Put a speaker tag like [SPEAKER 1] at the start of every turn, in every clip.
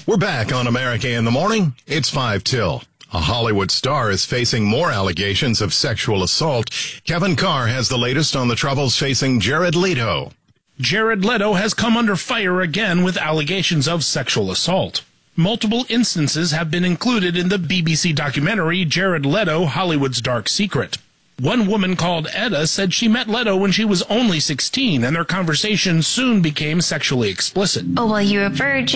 [SPEAKER 1] We're back on America in the Morning. It's 5 till. A Hollywood star is facing more allegations of sexual assault. Kevin Carr has the latest on the troubles facing Jared Leto.
[SPEAKER 2] Jared Leto has come under fire again with allegations of sexual assault. Multiple instances have been included in the BBC documentary Jared Leto, Hollywood's Dark Secret. One woman called Edda said she met Leto when she was only 16, and their conversation soon became sexually explicit.
[SPEAKER 3] Oh, well, you're a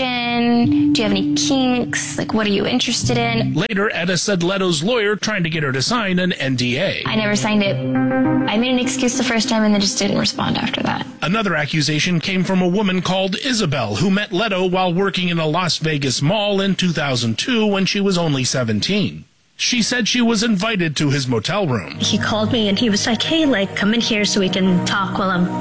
[SPEAKER 3] virgin. Do you have any kinks? Like, what are you interested in?
[SPEAKER 2] Later, Edda said Leto's lawyer tried to get her to sign an NDA.
[SPEAKER 3] I never signed it. I made an excuse the first time and then just didn't respond after that.
[SPEAKER 2] Another accusation came from a woman called Isabel, who met Leto while working in a Las Vegas mall in 2002 when she was only 17. She said she was invited to his motel room.
[SPEAKER 4] He called me and he was like, hey, like, come in here so we can talk while I'm,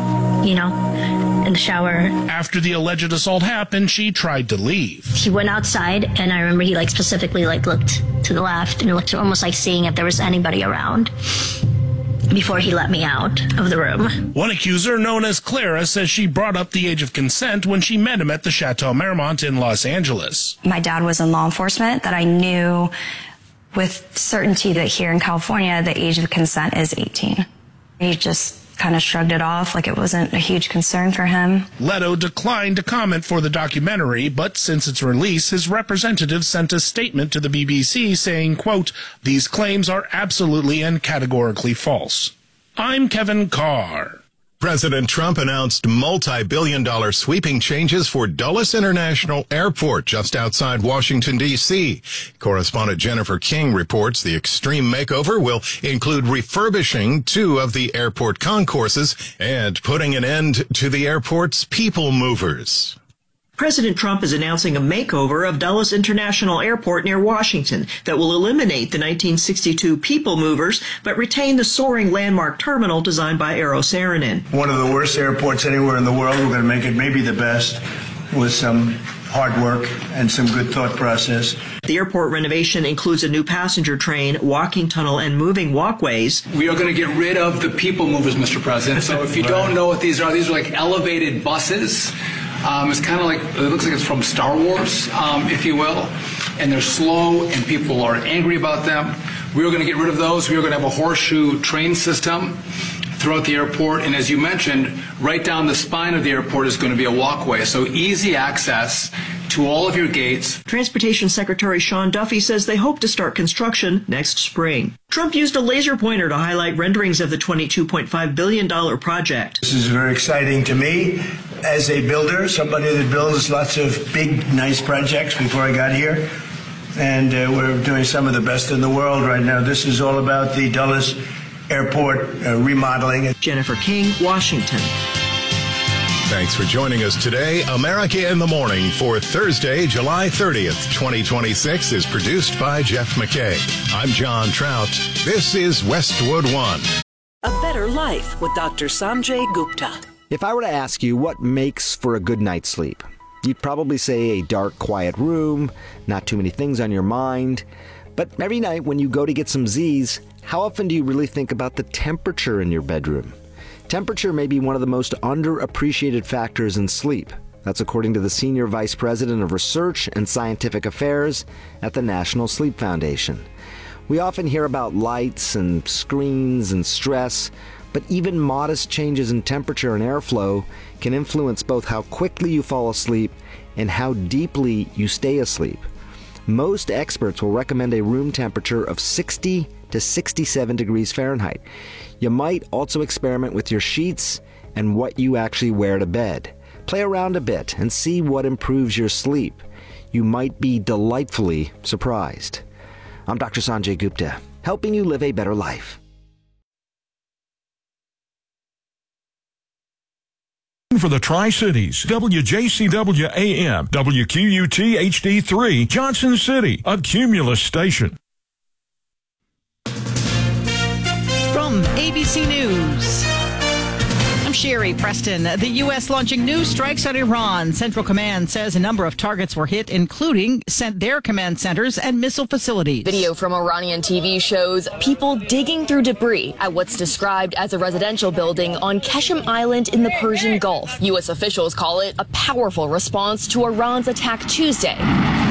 [SPEAKER 4] in the shower.
[SPEAKER 2] After the alleged assault happened, she tried to leave.
[SPEAKER 4] He went outside and I remember he specifically looked to the left and he looked almost like seeing if there was anybody around before he let me out of the room.
[SPEAKER 2] One accuser, known as Clara, says she brought up the age of consent when she met him at the Chateau Marmont in Los Angeles.
[SPEAKER 5] My dad was in law enforcement, that I knew with certainty that here in California, the age of consent is 18. He just kind of shrugged it off like it wasn't a huge concern for him.
[SPEAKER 2] Leto declined to comment for the documentary, but since its release, his representative sent a statement to the BBC saying, quote, "These claims are absolutely and categorically false." I'm Kevin Carr.
[SPEAKER 1] President Trump announced multi-billion-dollar sweeping changes for Dulles International Airport just outside Washington, D.C. Correspondent Jennifer King reports the extreme makeover will include refurbishing 2 of the airport concourses and putting an end to the airport's people movers.
[SPEAKER 6] President Trump is announcing a makeover of Dulles International Airport near Washington that will eliminate the 1962 people movers but retain the soaring landmark terminal designed by Eero Saarinen.
[SPEAKER 7] One of the worst airports anywhere in the world. We're going to make it maybe the best with some hard work and some good thought process.
[SPEAKER 6] The airport renovation includes a new passenger train, walking tunnel, and moving walkways.
[SPEAKER 8] We are going to get rid of the people movers, Mr. President. So if you don't know what these are like elevated buses. It's kind of like, it looks like it's from Star Wars, if you will, and they're slow and people are angry about them. We are going to get rid of those. We are going to have a horseshoe train system throughout the airport, and as you mentioned, right down the spine of the airport is going to be a walkway, so easy access to all of your gates.
[SPEAKER 6] Transportation Secretary Sean Duffy says they hope to start construction next spring. Trump used a laser pointer to highlight renderings of the $22.5 billion project.
[SPEAKER 7] This is very exciting to me as a builder, somebody that builds lots of big, nice projects before I got here. And we're doing some of the best in the world right now. This is all about the Dulles Airport remodeling.
[SPEAKER 6] Jennifer King, Washington.
[SPEAKER 1] Thanks for joining us today. America in the Morning for Thursday, July 30th, 2026 is produced by Jeff McKay. I'm John Trout. This is Westwood One.
[SPEAKER 9] A Better Life with Dr. Sanjay Gupta.
[SPEAKER 10] If I were to ask you what makes for a good night's sleep, you'd probably say a dark, quiet room, not too many things on your mind. But every night when you go to get some Z's, how often do you really think about the temperature in your bedroom? Temperature may be one of the most underappreciated factors in sleep. That's according to the Senior Vice President of Research and Scientific Affairs at the National Sleep Foundation. We often hear about lights and screens and stress, but even modest changes in temperature and airflow can influence both how quickly you fall asleep and how deeply you stay asleep. Most experts will recommend a room temperature of 60 to 67 degrees Fahrenheit. You might also experiment with your sheets and what you actually wear to bed. Play around a bit and see what improves your sleep. You might be delightfully surprised. I'm Dr. Sanjay Gupta, helping you live a better life.
[SPEAKER 11] For the Tri-Cities, WJCW AM, WQUT HD3, Johnson City, a Cumulus station.
[SPEAKER 12] From ABC News, I'm Sherry Preston. The U.S. launching new strikes on Iran. Central Command says a number of targets were hit, including their command centers and missile facilities.
[SPEAKER 13] Video from Iranian TV shows people digging through debris at what's described as a residential building on Keshem Island in the Persian Gulf. U.S. officials call it a powerful response to Iran's attack Tuesday.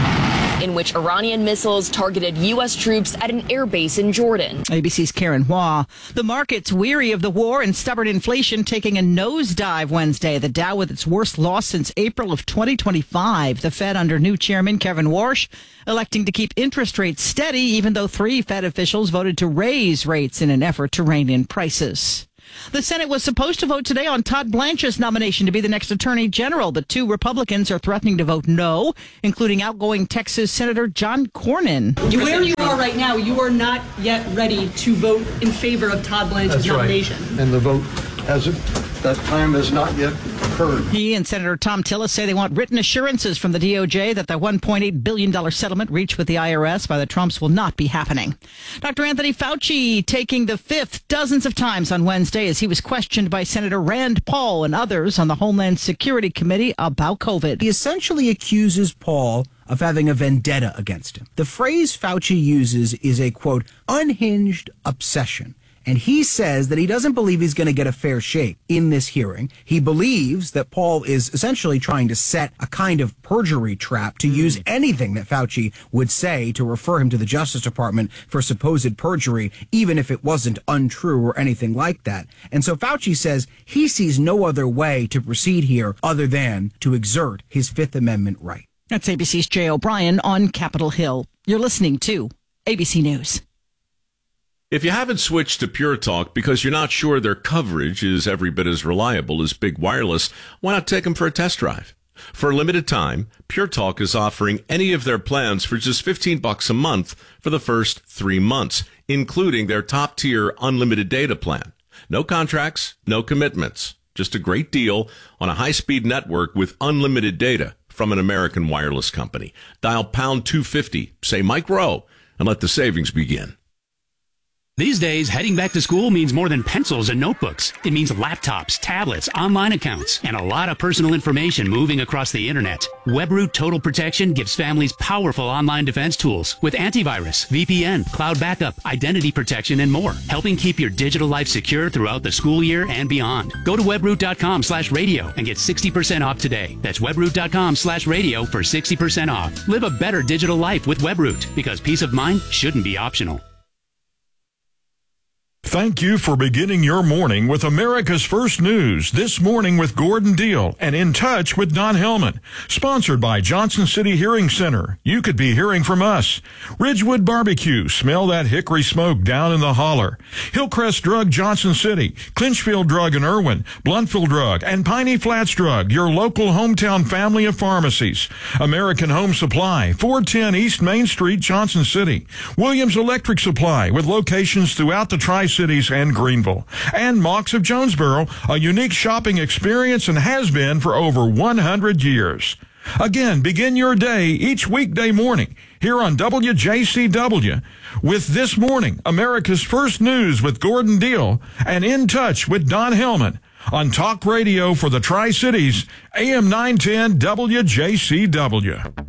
[SPEAKER 13] in which Iranian missiles targeted U.S. troops at an airbase in Jordan.
[SPEAKER 12] ABC's Karen Hua. The market's weary of the war and stubborn inflation taking a nosedive Wednesday. The Dow with its worst loss since April of 2025. The Fed under new chairman Kevin Warsh electing to keep interest rates steady, even though 3 Fed officials voted to raise rates in an effort to rein in prices. The Senate was supposed to vote today on Todd Blanche's nomination to be the next Attorney General, but 2 Republicans are threatening to vote no, including outgoing Texas Senator John Cornyn.
[SPEAKER 14] Where you are right now, you are not yet ready to vote in favor of Todd Blanche's nomination.
[SPEAKER 15] Right. And the vote that time has not yet occurred.
[SPEAKER 12] He and Senator Tom Tillis say they want written assurances from the DOJ that the $1.8 billion settlement reached with the IRS by the Trumps will not be happening. Dr. Anthony Fauci taking the fifth dozens of times on Wednesday as he was questioned by Senator Rand Paul and others on the Homeland Security Committee about COVID.
[SPEAKER 16] He essentially accuses Paul of having a vendetta against him. The phrase Fauci uses is a, quote, unhinged obsession. And he says that he doesn't believe he's going to get a fair shake in this hearing. He believes that Paul is essentially trying to set a kind of perjury trap to use anything that Fauci would say to refer him to the Justice Department for supposed perjury, even if it wasn't untrue or anything like that. And so Fauci says he sees no other way to proceed here other than to exert his Fifth Amendment right.
[SPEAKER 12] That's ABC's Jay O'Brien on Capitol Hill. You're listening to ABC News.
[SPEAKER 17] If you haven't switched to Pure Talk because you're not sure their coverage is every bit as reliable as Big Wireless, why not take them for a test drive? For a limited time, Pure Talk is offering any of their plans for just $15 a month for the first 3 months, including their top-tier unlimited data plan. No contracts, no commitments. Just a great deal on a high-speed network with unlimited data from an American wireless company. Dial pound 250, say Mike Rowe, and let the savings begin.
[SPEAKER 18] These days, heading back to school means more than pencils and notebooks. It means laptops, tablets, online accounts, and a lot of personal information moving across the internet. WebRoot Total Protection gives families powerful online defense tools with antivirus, VPN, cloud backup, identity protection, and more, helping keep your digital life secure throughout the school year and beyond. Go to webroot.com/radio and get 60% off today. That's webroot.com/radio for 60% off. Live a better digital life with WebRoot, because peace of mind shouldn't be optional.
[SPEAKER 11] Thank you for beginning your morning with America's First News. This morning with Gordon Deal and In Touch with Don Hellman. Sponsored by Johnson City Hearing Center. You could be hearing from us. Ridgewood Barbecue. Smell that hickory smoke down in the holler. Hillcrest Drug Johnson City. Clinchfield Drug in Irwin. Bluntfield Drug and Piney Flats Drug. Your local hometown family of pharmacies. American Home Supply. 410 East Main Street, Johnson City. Williams Electric Supply with locations throughout the Tri-Cities and Greenville. And Mox of Jonesboro, a unique shopping experience and has been for over 100 years. Again, begin your day each weekday morning here on WJCW with This Morning, America's First News with Gordon Deal and In Touch with Don Hellman on Talk Radio for the Tri-Cities, AM 910 WJCW.